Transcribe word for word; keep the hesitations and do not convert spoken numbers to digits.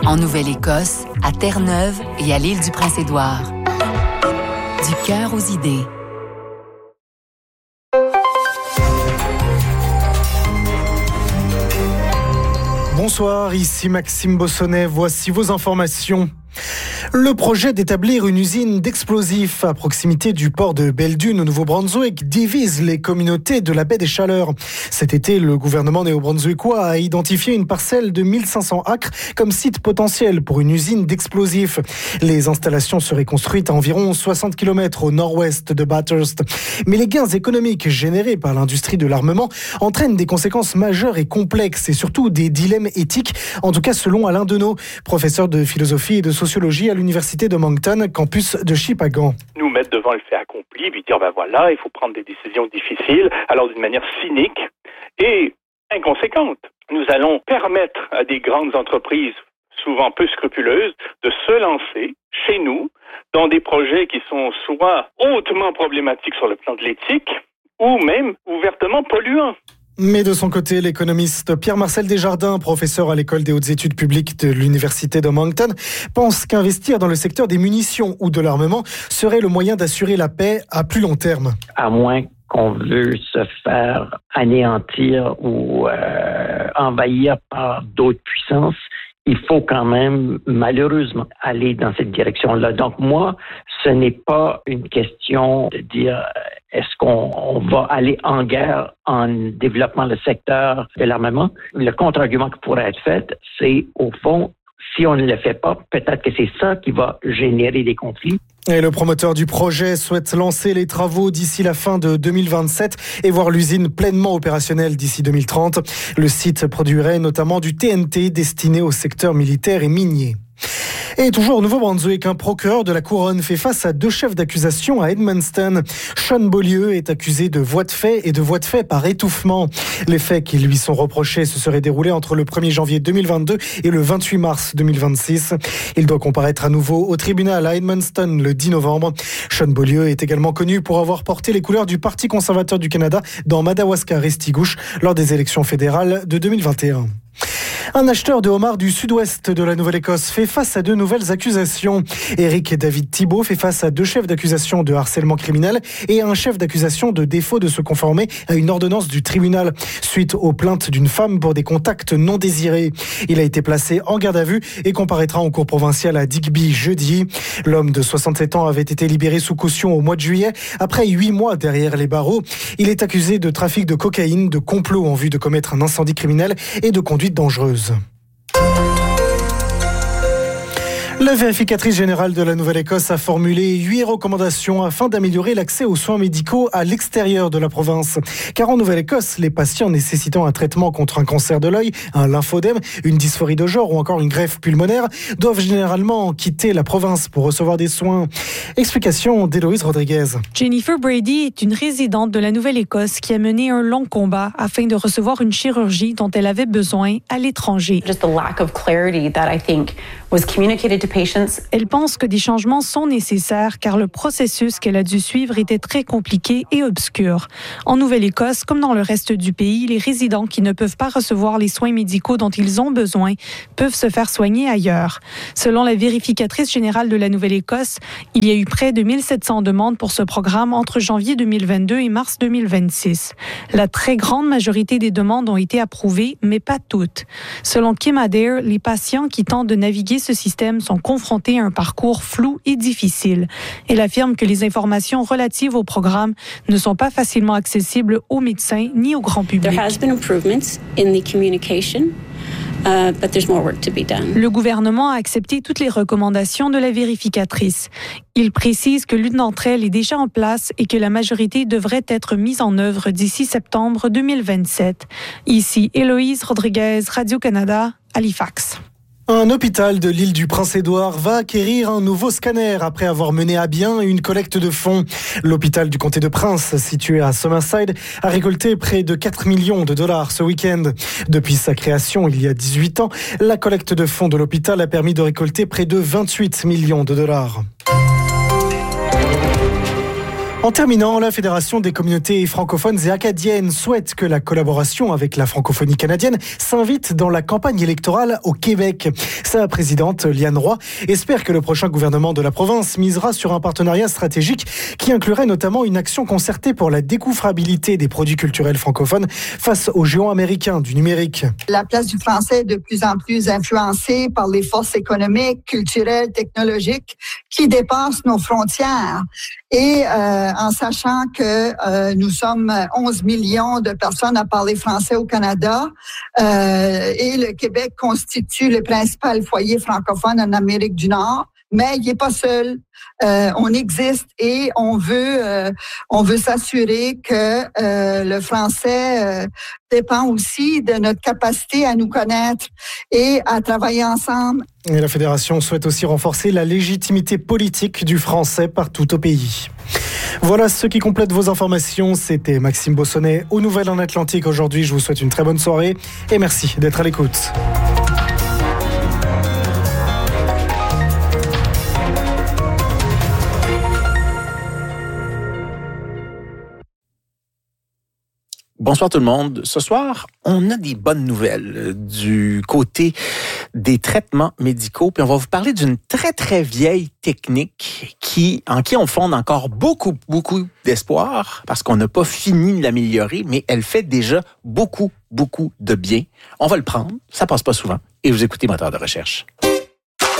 En Nouvelle-Écosse, à Terre-Neuve et à l'île du Prince-Édouard. Du cœur aux idées. Bonsoir, ici Maxime Bossonnet, voici vos informations. Le projet d'établir une usine d'explosifs à proximité du port de Belledune au Nouveau-Brunswick divise les communautés de la baie des Chaleurs. Cet été, le gouvernement néo-brunswickois a identifié une parcelle de mille cinq cents acres comme site potentiel pour une usine d'explosifs. Les installations seraient construites à environ soixante kilomètres au nord-ouest de Bathurst. Mais les gains économiques générés par l'industrie de l'armement entraînent des conséquences majeures et complexes et surtout des dilemmes éthiques, en tout cas selon Alain Deneau, professeur de philosophie et de sociologie à l'université de Moncton, campus de Shippagan. Nous mettre devant le fait accompli, puis dire ben voilà, il faut prendre des décisions difficiles, alors d'une manière cynique et inconséquente. Nous allons permettre à des grandes entreprises, souvent peu scrupuleuses, de se lancer chez nous dans des projets qui sont soit hautement problématiques sur le plan de l'éthique ou même ouvertement polluants. Mais de son côté, l'économiste Pierre-Marcel Desjardins, professeur à l'école des hautes études publiques de l'université de Moncton, pense qu'investir dans le secteur des munitions ou de l'armement serait le moyen d'assurer la paix à plus long terme. À moins qu'on veut se faire anéantir ou euh, envahir par d'autres puissances, il faut quand même, malheureusement, aller dans cette direction-là. Donc moi, ce n'est pas une question de dire est-ce qu'on on va aller en guerre en développant le secteur de l'armement. Le contre-argument qui pourrait être fait, c'est au fond, si on ne le fait pas, peut-être que c'est ça qui va générer des conflits. Et le promoteur du projet souhaite lancer les travaux d'ici la fin de deux mille vingt-sept et voir l'usine pleinement opérationnelle d'ici deux mille trente. Le site produirait notamment du T N T destiné au secteur militaire et minier. Et toujours au Nouveau-Brunswick, un procureur de la Couronne fait face à deux chefs d'accusation à Edmundston. Sean Beaulieu est accusé de voies de fait et de voies de fait par étouffement. Les faits qui lui sont reprochés se seraient déroulés entre le premier janvier deux mille vingt-deux et le vingt-huit mars deux mille vingt-six. Il doit comparaître à nouveau au tribunal à Edmundston le dix novembre. Sean Beaulieu est également connu pour avoir porté les couleurs du Parti conservateur du Canada dans Madawaska-Restigouche lors des élections fédérales de deux mille vingt et un. Un acheteur de homards du sud-ouest de la Nouvelle-Écosse fait face à deux nouvelles accusations. Éric David Thibault fait face à deux chefs d'accusation de harcèlement criminel et un chef d'accusation de défaut de se conformer à une ordonnance du tribunal suite aux plaintes d'une femme pour des contacts non désirés. Il a été placé en garde à vue et comparaîtra en cour provinciale à Digby jeudi. L'homme de soixante-sept ans avait été libéré sous caution au mois de juillet après huit mois derrière les barreaux. Il est accusé de trafic de cocaïne, de complot en vue de commettre un incendie criminel et de conduite dangereuse. La vérificatrice générale de la Nouvelle-Écosse a formulé huit recommandations afin d'améliorer l'accès aux soins médicaux à l'extérieur de la province. Car en Nouvelle-Écosse, les patients nécessitant un traitement contre un cancer de l'œil, un lymphodème, une dysphorie de genre ou encore une greffe pulmonaire doivent généralement quitter la province pour recevoir des soins. Explication d'Héloïse Rodriguez. Jennifer Brady est une résidente de la Nouvelle-Écosse qui a mené un long combat afin de recevoir une chirurgie dont elle avait besoin à l'étranger. Just the lack of clarity that I think was communicated to patients. Elle pense que des changements sont nécessaires car le processus qu'elle a dû suivre était très compliqué et obscur. En Nouvelle-Écosse, comme dans le reste du pays, les résidents qui ne peuvent pas recevoir les soins médicaux dont ils ont besoin peuvent se faire soigner ailleurs. Selon la vérificatrice générale de la Nouvelle-Écosse, il y a eu près de mille sept cents demandes pour ce programme entre janvier deux mille vingt-deux et mars deux mille vingt-six. La très grande majorité des demandes ont été approuvées, mais pas toutes. Selon Kim Adair, les patients qui tentent de naviguer ce système sont confrontés à un parcours flou et difficile. Elle affirme que les informations relatives au programme ne sont pas facilement accessibles aux médecins ni au grand public. There has been improvements in the communication. Uh, but there's more work to be done. Le gouvernement a accepté toutes les recommandations de la vérificatrice. Il précise que l'une d'entre elles est déjà en place et que la majorité devrait être mise en œuvre d'ici septembre deux mille vingt-sept. Ici, Héloïse Rodriguez, Radio-Canada, Halifax. Un hôpital de l'île du Prince-Édouard va acquérir un nouveau scanner après avoir mené à bien une collecte de fonds. L'hôpital du comté de Prince, situé à Summerside, a récolté près de quatre millions de dollars ce week-end. Depuis sa création il y a dix-huit ans, la collecte de fonds de l'hôpital a permis de récolter près de vingt-huit millions de dollars. En terminant, la Fédération des communautés francophones et acadiennes souhaite que la collaboration avec la francophonie canadienne s'invite dans la campagne électorale au Québec. Sa présidente, Liane Roy, espère que le prochain gouvernement de la province misera sur un partenariat stratégique qui inclurait notamment une action concertée pour la découvrabilité des produits culturels francophones face aux géants américains du numérique. La place du français est de plus en plus influencée par les forces économiques, culturelles, technologiques qui dépassent nos frontières. Et euh, en sachant que euh, nous sommes onze millions de personnes à parler français au Canada euh, et le Québec constitue le principal foyer francophone en Amérique du Nord, mais il n'est pas seul. Euh, on existe et on veut, euh, on veut s'assurer que euh, le français euh, dépend aussi de notre capacité à nous connaître et à travailler ensemble. Et la Fédération souhaite aussi renforcer la légitimité politique du français partout au pays. Voilà ce qui complète vos informations. C'était Maxime Bossonnet aux Nouvelles en Atlantique. Aujourd'hui, je vous souhaite une très bonne soirée et merci d'être à l'écoute. Bonsoir tout le monde. Ce soir, on a des bonnes nouvelles du côté des traitements médicaux. Puis on va vous parler d'une très, très vieille technique qui, en qui on fonde encore beaucoup, beaucoup d'espoir parce qu'on n'a pas fini de l'améliorer, mais elle fait déjà beaucoup, beaucoup de bien. On va le prendre. Ça passe pas souvent. Et vous écoutez Moteur de recherche.